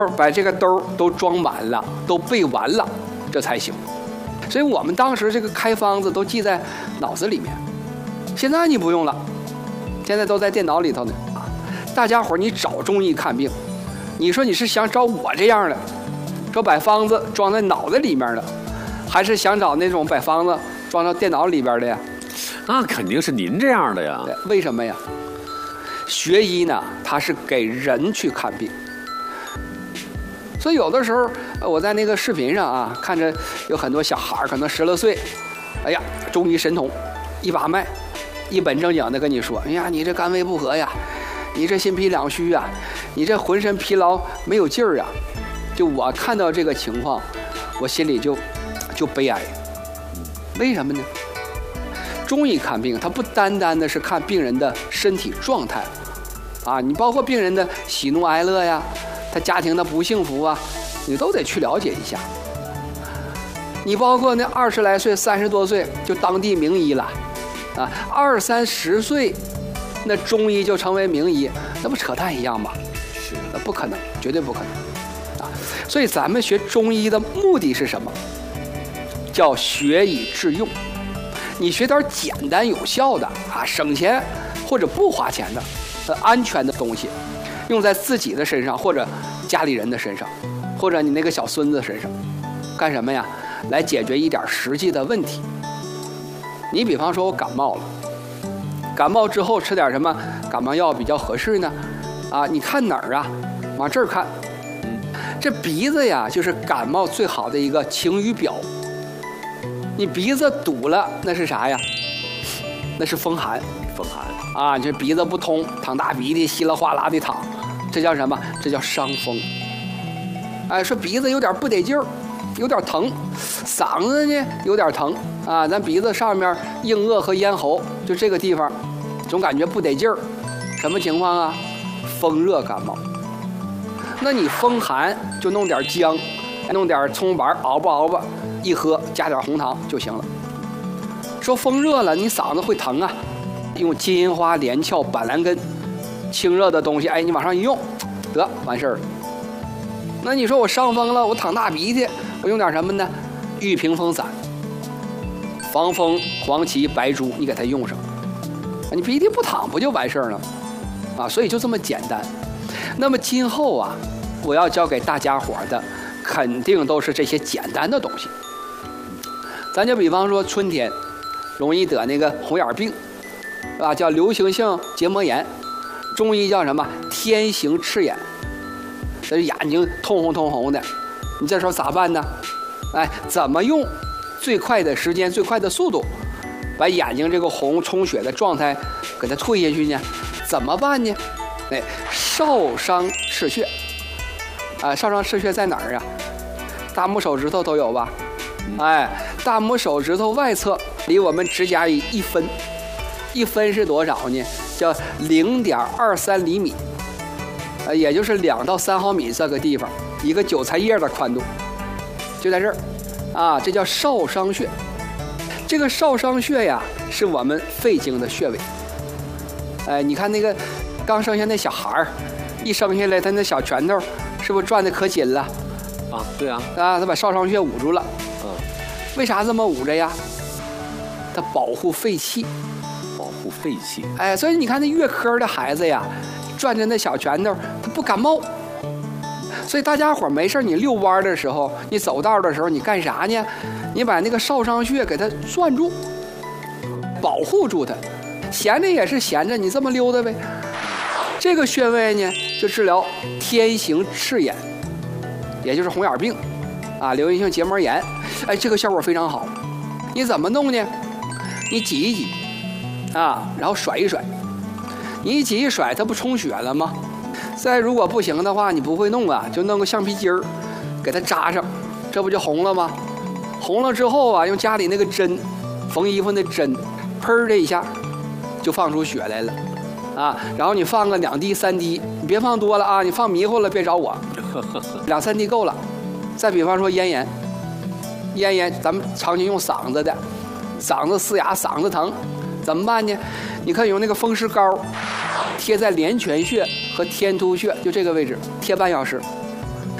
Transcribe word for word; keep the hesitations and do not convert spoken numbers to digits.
把这个兜都装满了，都背完了，这才行。所以我们当时这个开方子都记在脑子里面。现在你不用了，现在都在电脑里头呢。大家伙你找中医看病，你说你是想找我这样的，说把方子装在脑子里面的，还是想找那种把方子装到电脑里边的呀？ 那肯定是您这样的呀。 为什么呀？学医呢，它是给人去看病。所以有的时候我在那个视频上啊，看着有很多小孩可能十来岁，哎呀，中医神童，一把脉，一本正经的跟你说，哎呀，你这肝胃不和呀，你这心脾两虚啊，你这浑身疲劳没有劲儿啊。就我看到这个情况，我心里就就悲哀。为什么呢？中医看病，它不单单的是看病人的身体状态啊，你包括病人的喜怒哀乐呀，他家庭的不幸福啊，你都得去了解一下。你包括那二十来岁、三十多岁就当地名医了，啊，二三十岁，那中医就成为名医，那不扯淡一样吗？ 是， 那不可能，绝对不可能，啊！所以咱们学中医的目的是什么？叫学以致用。你学点简单有效的啊，省钱或者不花钱的、呃安全的东西。用在自己的身上，或者家里人的身上，或者你那个小孙子身上，干什么呀？来解决一点实际的问题。你比方说我感冒了，感冒之后吃点什么感冒药比较合适呢？啊，你看哪儿啊？往这儿看。嗯，这鼻子呀，就是感冒最好的一个晴雨表。你鼻子堵了，那是啥呀？那是风寒。 风寒啊，你这鼻子不通，淌大鼻涕，稀里哗啦的淌，这叫什么？这叫伤风。哎，说鼻子有点不得劲儿，有点疼，嗓子呢有点疼啊，咱鼻子上面硬腭和咽喉就这个地方，总感觉不得劲儿，什么情况啊？风热感冒。那你风寒就弄点姜，弄点葱白熬吧熬吧，一喝加点红糖就行了。说风热了，你嗓子会疼啊。用金银花、连翘、板蓝根，清热的东西，哎，你往上一用，得完事儿了。那你说我伤风了，我淌大鼻涕，我用点什么呢？玉屏风散、防风、黄芪、白术，你给它用上，你鼻涕不淌不就完事儿了？啊，所以就这么简单。那么今后啊，我要教给大家伙的，肯定都是这些简单的东西。咱就比方说春天容易得那个红眼病。啊，叫流行性结膜炎，中医叫什么？天行赤眼，这眼睛通红通红的，你这时候咋办呢？哎，怎么用最快的时间、最快的速度，把眼睛这个红充血的状态给它退下去呢？怎么办呢？哎，少商赤穴，啊，少商赤穴在哪儿啊？大拇手指头都有吧？哎，大拇手指头外侧离我们指甲里一分。一分是多少呢？叫零点二三厘米，呃，也就是两到三毫米这个地方，一个韭菜叶的宽度，就在这儿，啊，这叫少商穴。这个少商穴呀，是我们肺经的穴位。哎，你看那个刚生下那小孩儿，一生下来他那小拳头是不是转的可紧了？ 啊，对啊， 啊，他把少商穴捂住了。 嗯， 为啥这么捂着呀？它保护肺气。 保护肺气， 哎，所以你看那月科的孩子呀，转着那小拳头，他不感冒。所以大家伙没事，你遛弯的时候，你走道的时候，你干啥呢？你把那个少商穴给它攥住，保护住它。闲着也是闲着，你这么溜达呗。这个穴位呢，就治疗天行赤眼，也就是红眼病啊，流行性结膜炎。哎，这个效果非常好。你怎么弄呢？你挤一挤。啊，然后甩一甩，你一挤一甩，它不充血了吗？再如果不行的话，你不会弄啊，就弄个橡皮筋儿，给它扎上，这不就红了吗？红了之后啊，用家里那个针，缝衣服那针，砰的一下，就放出血来了，啊，然后你放个两滴三滴，你别放多了啊，你放迷糊了别找我，两三滴够了。再比方说咽炎，咽炎咱们常年用嗓子的，嗓子嘶哑，嗓子疼。怎么办呢？你可以用那个风湿膏贴在连泉穴和天突穴，就这个位置贴半小时，